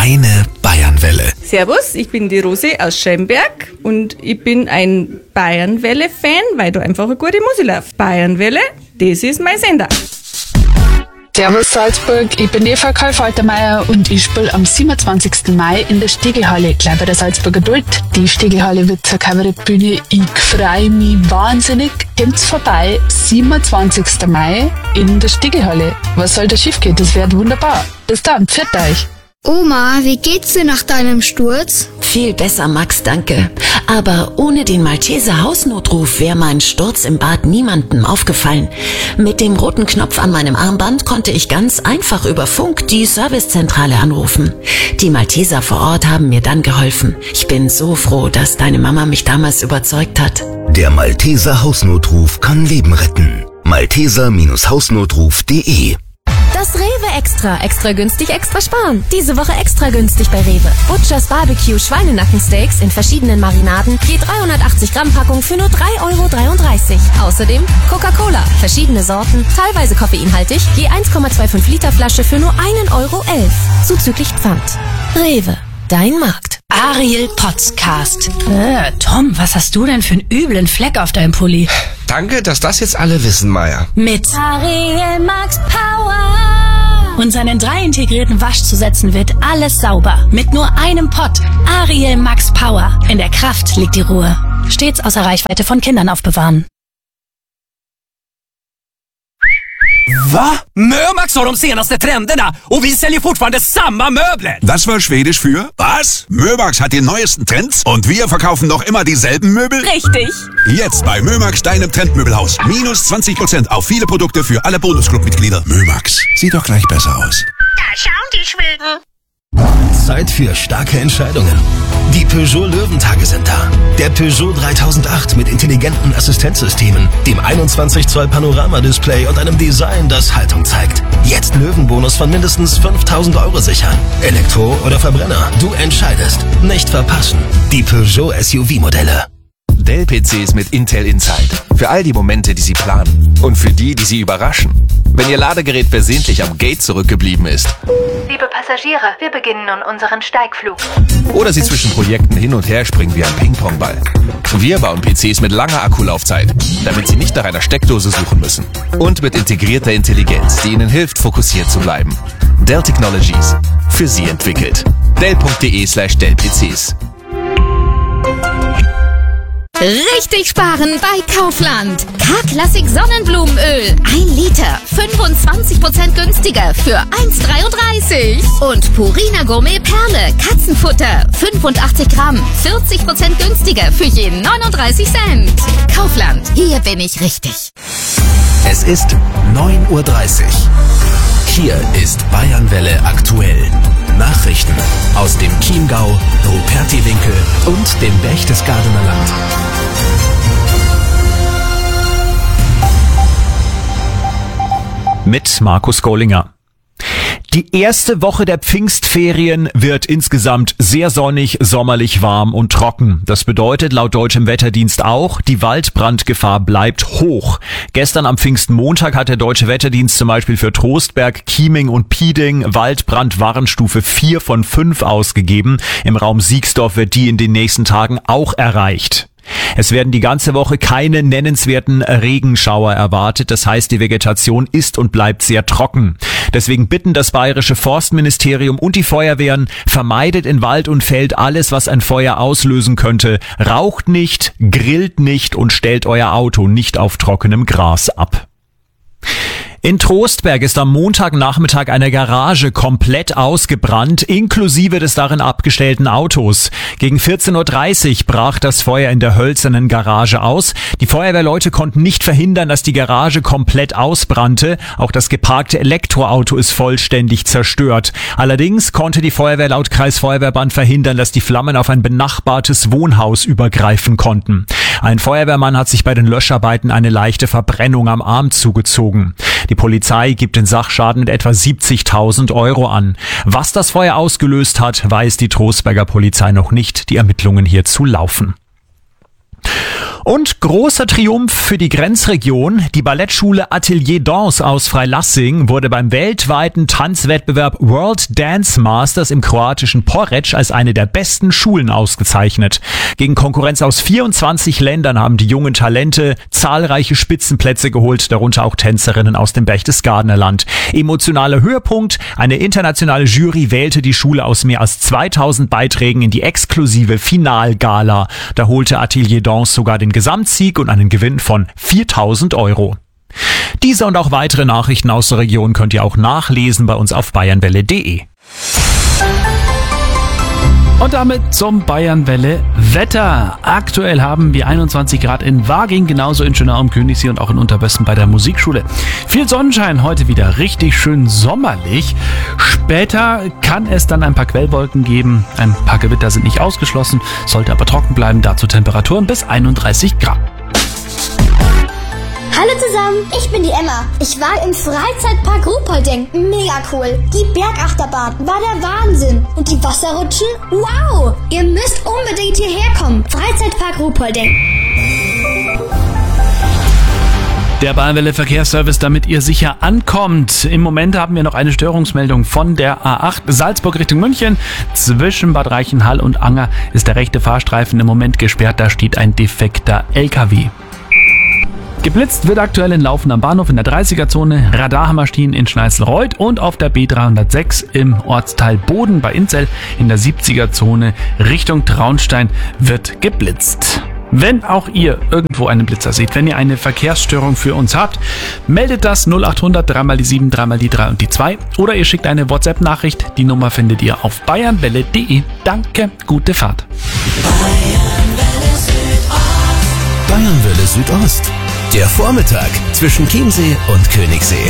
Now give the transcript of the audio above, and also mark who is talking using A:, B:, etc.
A: Deine Bayernwelle.
B: Servus, ich bin die Rosi aus Schemberg und ich bin ein Bayernwelle-Fan, weil da einfach eine gute Musik läuft. Bayernwelle, das ist mein Sender.
C: Servus Salzburg, ich bin Eva Karl-Faltermeier und ich spiele am 27. Mai in der Stegelhalle, gleich bei der Salzburger Duld. Die Stegelhalle wird zur Kabarettbühne. Ich freue mich wahnsinnig. Kommt's vorbei, 27. Mai in der Stegelhalle. Was soll da schiefgehen? Das wird wunderbar. Bis dann, pfiat euch.
D: Oma, wie geht's dir nach deinem Sturz?
E: Viel besser, Max, danke. Aber ohne den Malteser Hausnotruf wäre mein Sturz im Bad niemandem aufgefallen. Mit dem roten Knopf an meinem Armband konnte ich ganz einfach über Funk die Servicezentrale anrufen. Die Malteser vor Ort haben mir dann geholfen. Ich bin so froh, dass deine Mama mich damals überzeugt hat.
F: Der Malteser Hausnotruf kann Leben retten. Malteser-Hausnotruf.de.
G: Das Rewe Extra günstig, extra sparen. Diese Woche extra günstig bei Rewe. Butchers Barbecue Schweinenackensteaks in verschiedenen Marinaden, je 380 Gramm Packung für nur 3,33 €. Außerdem Coca-Cola, verschiedene Sorten, teilweise koffeinhaltig, je 1,25 Liter Flasche für nur 1,11 €. Zuzüglich Pfand. Rewe, dein Markt.
H: Ariel Podcast. Tom, was hast du denn für einen üblen Fleck auf deinem Pulli?
I: Danke, dass das jetzt alle wissen, Maya.
H: Mit
G: Ariel Max Power.
H: Und seinen 3 integrierten Waschzusätzen wird alles sauber. Mit nur einem Pott. Ariel Max Power. In der Kraft liegt die Ruhe. Stets außer Reichweite von Kindern aufbewahren.
J: Va? Mömax har de senaste trenderna och vi säljer fortfarande samma möbler.
A: Das war Schwedisch für was? Mömax hat die neuesten Trends und wir verkaufen noch immer dieselben Möbel?
H: Richtig.
A: Jetzt bei Mömax, deinem Trendmöbelhaus. Minus 20% auf viele Produkte für alle Bonusclub-Mitglieder. Mömax, sieht doch gleich besser aus.
K: Da schauen die Schweden.
F: Zeit für starke Entscheidungen. Die Peugeot Löwentage sind da. Der Peugeot 3008 mit intelligenten Assistenzsystemen, dem 21 Zoll Panoramadisplay und einem Design, das Haltung zeigt. Jetzt Löwenbonus von mindestens 5.000 € sichern. Elektro oder Verbrenner, du entscheidest. Nicht verpassen. Die Peugeot SUV-Modelle.
L: Dell-PCs mit Intel Inside. Für all die Momente, die Sie planen. Und für die, die Sie überraschen. Wenn Ihr Ladegerät versehentlich am Gate zurückgeblieben ist.
M: Liebe Passagiere, wir beginnen nun unseren Steigflug.
L: Oder Sie zwischen Projekten hin und her springen wie ein Ping-Pong-Ball. Wir bauen PCs mit langer Akkulaufzeit, damit Sie nicht nach einer Steckdose suchen müssen. Und mit integrierter Intelligenz, die Ihnen hilft, fokussiert zu bleiben. Dell Technologies. Für Sie entwickelt. Dell.de/Dell-PCs.
N: Richtig sparen bei Kaufland. K-Klassik Sonnenblumenöl. 1 Liter. 25% günstiger für 1,33. Und Purina Gourmet Perle. Katzenfutter. 85 Gramm. 40% günstiger für je 39 Cent. Kaufland. Hier bin ich richtig.
F: Es ist 9:30 Uhr. Hier ist Bayernwelle aktuell. Nachrichten aus dem Chiemgau, Rupertiwinkel und dem Berchtesgadener Land.
O: Mit Markus Gollinger. Die erste Woche der Pfingstferien wird insgesamt sehr sonnig, sommerlich warm und trocken. Das bedeutet laut deutschem Wetterdienst auch, die Waldbrandgefahr bleibt hoch. Gestern am Pfingstmontag hat der deutsche Wetterdienst zum Beispiel für Trostberg, Chieming und Pieding Waldbrandwarnstufe 4 von 5 ausgegeben. Im Raum Siegsdorf wird die in den nächsten Tagen auch erreicht. Es werden die ganze Woche keine nennenswerten Regenschauer erwartet. Das heißt, die Vegetation ist und bleibt sehr trocken. Deswegen bitten das Bayerische Forstministerium und die Feuerwehren, vermeidet in Wald und Feld alles, was ein Feuer auslösen könnte. Raucht nicht, grillt nicht und stellt euer Auto nicht auf trockenem Gras ab. In Trostberg ist am Montagnachmittag eine Garage komplett ausgebrannt, inklusive des darin abgestellten Autos. Gegen 14:30 Uhr brach das Feuer in der hölzernen Garage aus. Die Feuerwehrleute konnten nicht verhindern, dass die Garage komplett ausbrannte. Auch das geparkte Elektroauto ist vollständig zerstört. Allerdings konnte die Feuerwehr laut Kreisfeuerwehrband verhindern, dass die Flammen auf ein benachbartes Wohnhaus übergreifen konnten. Ein Feuerwehrmann hat sich bei den Löscharbeiten eine leichte Verbrennung am Arm zugezogen. Die Polizei gibt den Sachschaden mit etwa 70.000 € an. Was das Feuer ausgelöst hat, weiß die Trostberger Polizei noch nicht. Die Ermittlungen hierzu laufen. Und großer Triumph für die Grenzregion. Die Ballettschule Atelier Danse aus Freilassing wurde beim weltweiten Tanzwettbewerb World Dance Masters im kroatischen Poreč als eine der besten Schulen ausgezeichnet. Gegen Konkurrenz aus 24 Ländern haben die jungen Talente zahlreiche Spitzenplätze geholt, darunter auch Tänzerinnen aus dem Berchtesgadener Land. Emotionaler Höhepunkt: eine internationale Jury wählte die Schule aus mehr als 2000 Beiträgen in die exklusive Finalgala. Da holte Atelier Danse sogar den Gesamtsieg und einen Gewinn von 4.000 €. Diese und auch weitere Nachrichten aus der Region könnt ihr auch nachlesen bei uns auf bayernwelle.de.
P: Und damit zum Bayernwelle Wetter. Aktuell haben wir 21 Grad in Waging, genauso in Schönau am Königssee und auch in Unterbössen bei der Musikschule. Viel Sonnenschein, heute wieder richtig schön sommerlich. Später kann es dann ein paar Quellwolken geben. Ein paar Gewitter sind nicht ausgeschlossen, sollte aber trocken bleiben. Dazu Temperaturen bis 31 Grad.
Q: Hallo zusammen, ich bin die Emma. Ich war im Freizeitpark Ruhpolding. Mega cool. Die Bergachterbahn war der Wahnsinn. Und die Wasserrutschen? Wow! Ihr müsst unbedingt hierher kommen. Freizeitpark Ruhpolding.
P: Der Bayernwelle Verkehrsservice, damit ihr sicher ankommt. Im Moment haben wir noch eine Störungsmeldung von der A8 Salzburg Richtung München. Zwischen Bad Reichenhall und Anger ist der rechte Fahrstreifen im Moment gesperrt. Da steht ein defekter LKW. Geblitzt wird aktuell in Laufen am Bahnhof in der 30er-Zone, Radarhammerstien in Schneißelreuth und auf der B306 im Ortsteil Boden bei Inzell in der 70er-Zone Richtung Traunstein wird geblitzt. Wenn auch ihr irgendwo einen Blitzer seht, wenn ihr eine Verkehrsstörung für uns habt, meldet das 0800 3 die 7, 3 die 3 und die 2 oder ihr schickt eine WhatsApp-Nachricht. Die Nummer findet ihr auf bayernwelle.de. Danke, gute Fahrt.
F: Bayernwelle Südost. Der Vormittag zwischen Chiemsee und Königssee.